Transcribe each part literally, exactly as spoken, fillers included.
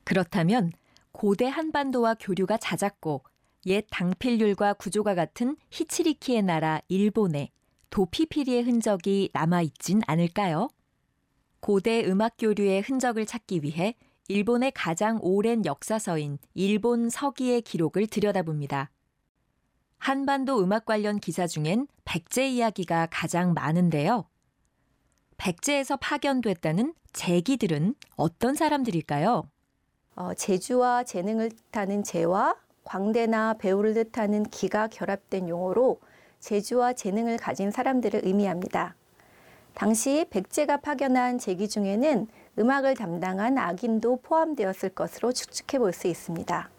그렇다면 고대 한반도와 교류가 잦았고 옛 당필률과 구조가 같은 히치리키의 나라 일본에 도피피리의 흔적이 남아있진 않을까요? 고대 음악 교류의 흔적을 찾기 위해 일본의 가장 오랜 역사서인 일본 서기의 기록을 들여다봅니다. 한반도 음악 관련 기사 중엔 백제 이야기가 가장 많은데요. 백제에서 파견됐다는 제기들은 어떤 사람들일까요? 어, 재주와 재능을 뜻하는 재와 광대나 배우를 뜻하는 기가 결합된 용어로 재주와 재능을 가진 사람들을 의미합니다. 당시 백제가 파견한 제기 중에는 음악을 담당한 악인도 포함되었을 것으로 추측해 볼 수 있습니다.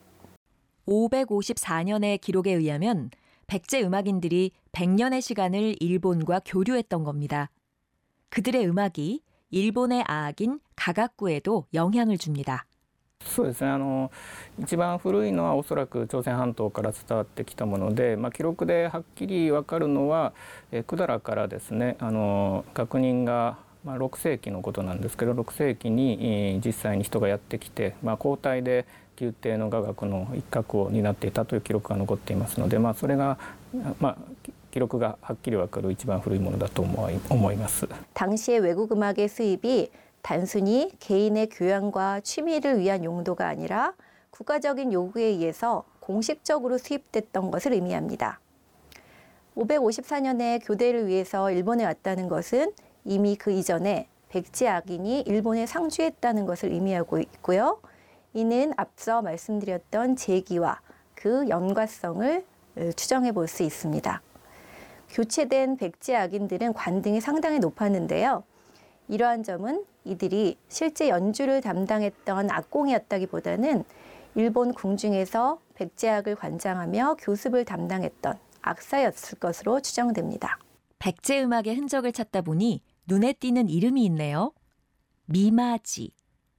오백오십사 년의 기록에 의하면 백제 음악인들이 백 년의 시간을 일본과 교류했던 겁니다. 그들의 음악이 일본의 악인 가가쿠에도 영향을 줍니다. そうですね、あの一番古いのはおそらく朝鮮半島から伝わってきたもので、まあ、記録ではっきり分かるのは、え百済からですね、あの確認が、まあ、ろくせいきのことなんですけど、ろくせいきに、えー、実際に人がやってきて、まあ、交代で宮廷の雅楽の一角を担っていたという記録が残っていますので、まあ、それが、まあ、記録がはっきり分かる一番古いものだと思い、思います。 당시의 외국 음악의 수입이 단순히 개인의 교양과 취미를 위한 용도가 아니라 국가적인 요구에 의해서 공식적으로 수입됐던 것을 의미합니다. 오백오십사 년에 교대를 위해서 일본에 왔다는 것은 이미 그 이전에 백제 악인이 일본에 상주했다는 것을 의미하고 있고요. 이는 앞서 말씀드렸던 제기와 그 연관성을 추정해 볼 수 있습니다. 교체된 백제 악인들은 관등이 상당히 높았는데요. 이러한 점은 이들이 실제 연주를 담당했던 악공이었다기보다는 일본 궁중에서 백제악을 관장하며 교습을 담당했던 악사였을 것으로 추정됩니다. 백제 음악의 흔적을 찾다 보니 눈에 띄는 이름이 있네요. 미마지.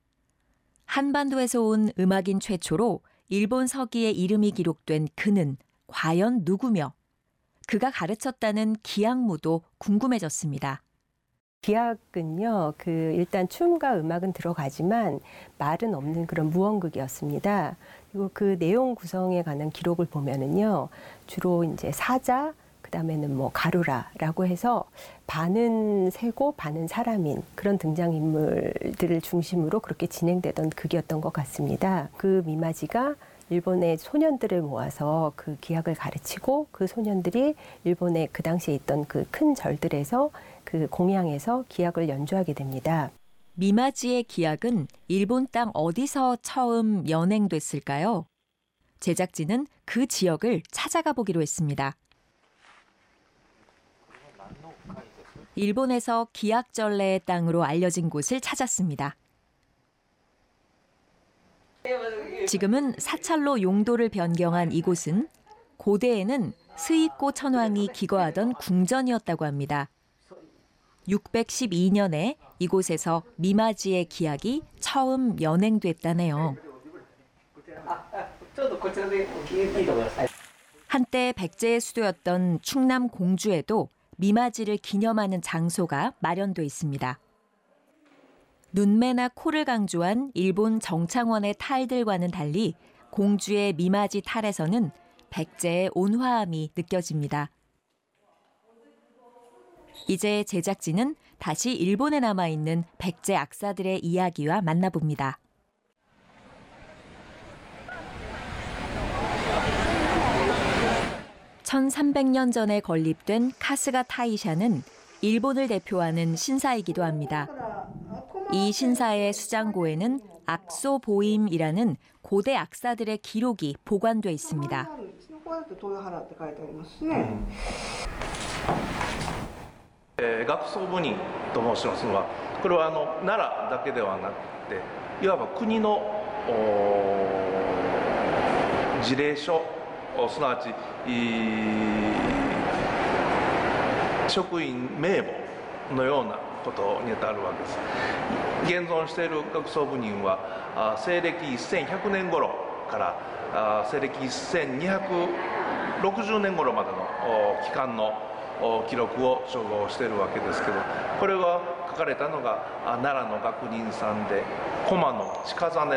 한반도에서 온 음악인 최초로 일본 서기의 이름이 기록된 그는 과연 누구며 그가 가르쳤다는 기악무도 궁금해졌습니다. 기악은요, 그 일단 춤과 음악은 들어가지만 말은 없는 그런 무언극이었습니다. 그리고 그 내용 구성에 관한 기록을 보면은요, 주로 이제 사자, 그 다음에는 뭐 가루라라고 해서 반은 새고 반은 사람인 그런 등장인물들을 중심으로 그렇게 진행되던 극이었던 것 같습니다. 그 미마지가 일본의 소년들을 모아서 그 기악을 가르치고 그 소년들이 일본의 그 당시에 있던 그 큰 절들에서 그 공양에서 기악을 연주하게 됩니다. 미마지의 기악은 일본 땅 어디서 처음 연행됐을까요? 제작진은 그 지역을 찾아가 보기로 했습니다. 일본에서 기악전래의 땅으로 알려진 곳을 찾았습니다. 지금은 사찰로 용도를 변경한 이곳은 고대에는 스이코 천왕이 기거하던 궁전이었다고 합니다. 육백십이 년에 이곳에서 미마지의 기악이 처음 연행됐다네요. 한때 백제의 수도였던 충남 공주에도 미마지를 기념하는 장소가 마련돼 있습니다. 눈매나 코를 강조한 일본 정창원의 탈들과는 달리 공주의 미마지 탈에서는 백제의 온화함이 느껴집니다. 이제 제작진은 다시 일본에 남아있는 백제 악사들의 이야기와 만나봅니다. 천삼백 년 전에 건립된 카스가 타이샤는 일본을 대표하는 신사이기도 합니다. 이 신사의 수장고에는 악소보임이라는 고대 악사들의 기록이 보관돼 있습니다. 악소보임と申しますのは、これはあの奈良だけではなくて、いわば国の事例書、すなわち職員名簿のようなことにあるわけです。現存している学装部人は西暦せんひゃくねん頃から西暦せんにひゃくろくじゅうねん頃までの期間の記録を所蔵しているわけですけど、これは書かれたのが奈良の学人さんで駒野近実